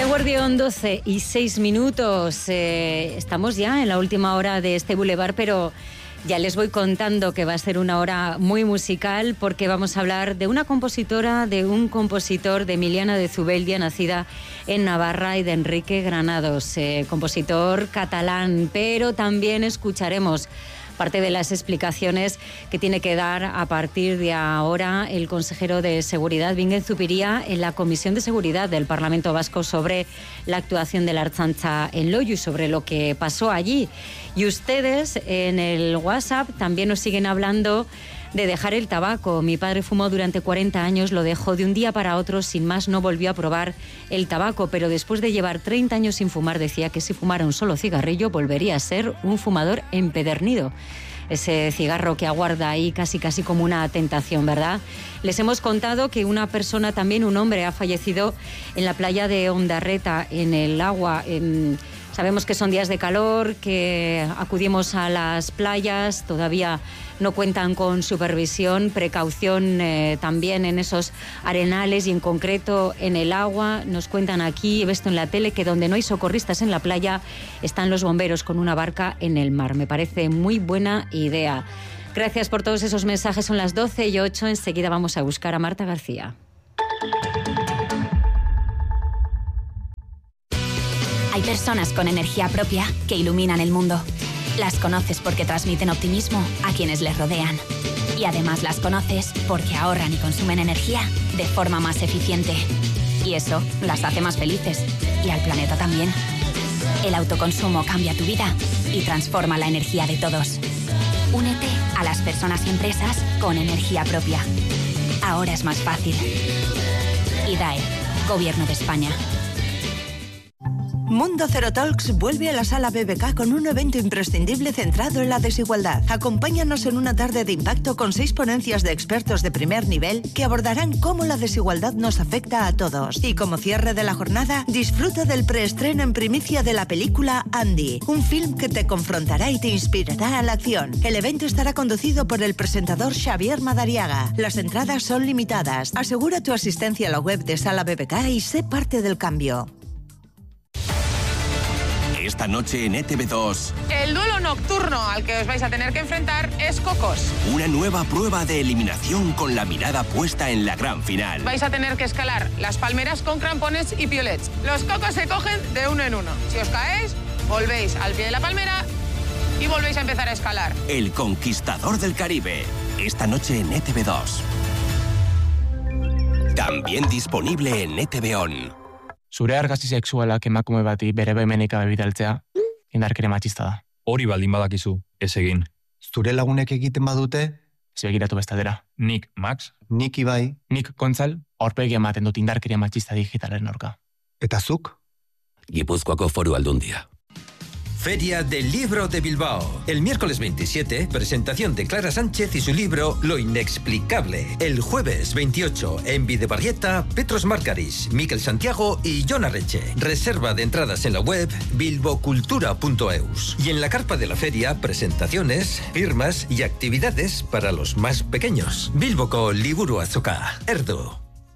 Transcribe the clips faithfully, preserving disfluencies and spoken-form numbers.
Eguerdión, doce y seis minutos. Eh, estamos ya en la última hora de este Boulevard, pero ya les voy contando que va a ser una hora muy musical porque vamos a hablar de una compositora, de un compositor, de Emiliana de Zubeldia, nacida en Navarra, y de Enrique Granados, eh, compositor catalán, pero también escucharemos parte de las explicaciones que tiene que dar a partir de ahora el consejero de Seguridad, Bingen Zupiria, en la Comisión de Seguridad del Parlamento Vasco sobre la actuación de la Ertzaintza en Loiu y sobre lo que pasó allí. Y ustedes en el WhatsApp también nos siguen hablando de dejar el tabaco. Mi padre fumó durante cuarenta años, lo dejó de un día para otro, sin más no volvió a probar el tabaco, pero después de llevar treinta años sin fumar decía que si fumara un solo cigarrillo volvería a ser un fumador empedernido. Ese cigarro que aguarda ahí casi casi como una tentación, ¿verdad? Les hemos contado que una persona, también un hombre, ha fallecido en la playa de Ondarreta, en el agua. En... Sabemos que son días de calor, que acudimos a las playas, todavía no cuentan con supervisión, precaución eh, también en esos arenales y en concreto en el agua. Nos cuentan aquí, he visto en la tele, que donde no hay socorristas en la playa están los bomberos con una barca en el mar. Me parece muy buena idea. Gracias por todos esos mensajes. Son las doce y ocho. Enseguida vamos a buscar a Marta García. Hay personas con energía propia que iluminan el mundo. Las conoces porque transmiten optimismo a quienes les rodean. Y además las conoces porque ahorran y consumen energía de forma más eficiente. Y eso las hace más felices. Y al planeta también. El autoconsumo cambia tu vida y transforma la energía de todos. Únete a las personas y empresas con energía propia. Ahora es más fácil. I D A E, Gobierno de España. Mundo Cero Talks vuelve a la Sala B B K con un evento imprescindible centrado en la desigualdad. Acompáñanos en una tarde de impacto con seis ponencias de expertos de primer nivel que abordarán cómo la desigualdad nos afecta a todos. Y como cierre de la jornada, disfruta del preestreno en primicia de la película Andy, un film que te confrontará y te inspirará a la acción. El evento estará conducido por el presentador Xavier Madariaga. Las entradas son limitadas. Asegura tu asistencia a la web de Sala B B K y sé parte del cambio. Esta noche en E T V dos. El duelo nocturno al que os vais a tener que enfrentar es Cocos. Una nueva prueba de eliminación con la mirada puesta en la gran final. Vais a tener que escalar las palmeras con crampones y piolets. Los cocos se cogen de uno en uno. Si os caéis, volvéis al pie de la palmera y volvéis a empezar a escalar. El conquistador del Caribe. Esta noche en E T V dos. También disponible en E T V On. Zure argazki sexualak emakume bati bere baimenik gabe bidaltzea, indarkeria matxista da. Hori baldin badakizu, ez egin. Zure lagunek egiten badute? Ez begiratu bestadera. Nik, Max? Nik Ibai? Nik, Gontzal, aurpegia ematen dut indarkeria matxista digitalen aurka. Eta zuk? Gipuzkoako Foru Aldundia. Feria del Libro de Bilbao. El miércoles veintisiete, presentación de Clara Sánchez y su libro Lo Inexplicable. El jueves veintiocho, en Bidebarrieta, Petros Marcaris, Miquel Santiago y Jon Arreche. Reserva de entradas en la web bilbocultura punto eus. Y en la carpa de la feria, presentaciones, firmas y actividades para los más pequeños. Bilboko Liburu Azoka, Erdu.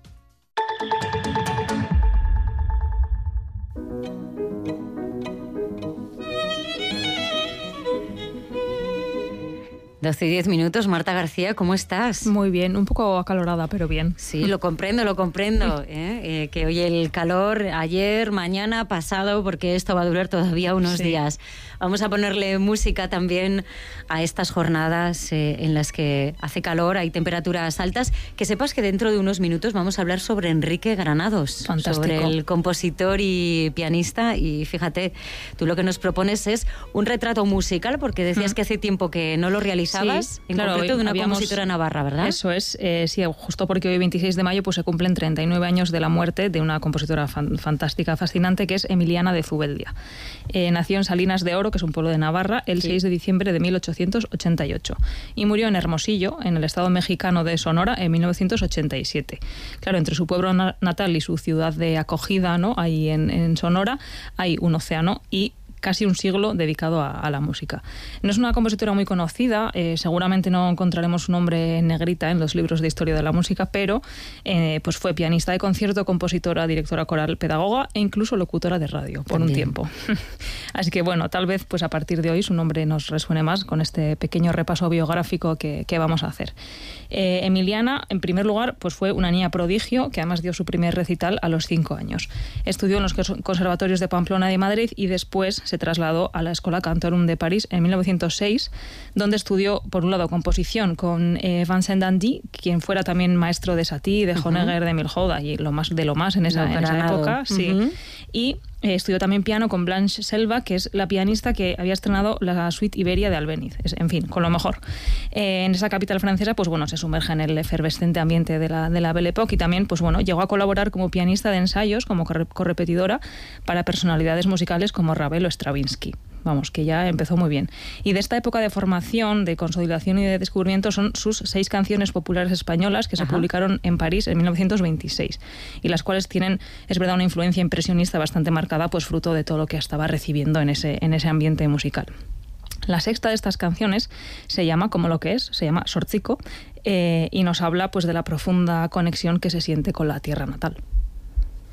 doce y diez minutos. Marta García, ¿cómo estás? Muy bien, un poco acalorada, pero bien. Sí, lo comprendo, lo comprendo. ¿eh? Eh, que hoy el calor, ayer, mañana, pasado, porque esto va a durar todavía unos sí. días. Vamos a ponerle música también a estas jornadas eh, en las que hace calor, hay temperaturas altas. Que sepas que dentro de unos minutos vamos a hablar sobre Enrique Granados. Fantástico. Sobre el compositor y pianista. Y fíjate, tú lo que nos propones es un retrato musical, porque decías mm. que hace tiempo que no lo realizabas. Sí, en claro, concreto de una habíamos, compositora navarra, ¿verdad? Eso es, eh, sí, justo porque hoy veintiséis de mayo pues se cumplen treinta y nueve años de la muerte de una compositora fan, fantástica, fascinante, que es Emiliana de Zubeldia. Eh, nació en Salinas de Oro, que es un pueblo de Navarra, el sí. seis de diciembre de mil ochocientos ochenta y ocho y murió en Hermosillo, en el estado mexicano de Sonora, en mil novecientos ochenta y siete. Claro, entre su pueblo natal y su ciudad de acogida, ¿no?, ahí en, en Sonora, hay un océano y casi un siglo dedicado a, a la música. No es una compositora muy conocida, eh, seguramente no encontraremos su nombre en negrita en los libros de historia de la música, pero eh, pues fue pianista de concierto, compositora, directora coral, pedagoga e incluso locutora de radio por También. un tiempo. Así que bueno, tal vez pues a partir de hoy su nombre nos resuene más con este pequeño repaso biográfico que, que vamos a hacer. Eh, Emiliana, en primer lugar, pues fue una niña prodigio que además dio su primer recital a los cinco años. Estudió en los conservatorios de Pamplona y de Madrid y después se trasladó a la Escola Cantorum de París en mil novecientos seis, donde estudió, por un lado, composición con eh, Vincent Dandy, quien fuera también maestro de Satie, de Honegger, uh-huh. de Milhaud, y lo más de lo más en esa, en esa época. Uh-huh. Sí. Y eh, estudió también piano con Blanche Selva, que es la pianista que había estrenado la suite Iberia de Albéniz. Es, en fin, con lo mejor. Eh, en esa capital francesa, pues bueno, se sumerge en el efervescente ambiente de la, de la Belle Époque y también, pues bueno, llegó a colaborar como pianista de ensayos, como corre- correpetidora para personalidades musicales como Ravel o Stravinsky. Vamos, que ya empezó muy bien. Y de esta época de formación, de consolidación y de descubrimiento son sus seis canciones populares españolas que Ajá. se publicaron en París en mil novecientos veintiséis y las cuales tienen, es verdad, una influencia impresionista bastante marcada, pues fruto de todo lo que estaba recibiendo en ese, en ese ambiente musical. La sexta de estas canciones se llama como lo que es, se llama Zortziko, eh, y nos habla pues de la profunda conexión que se siente con la tierra natal.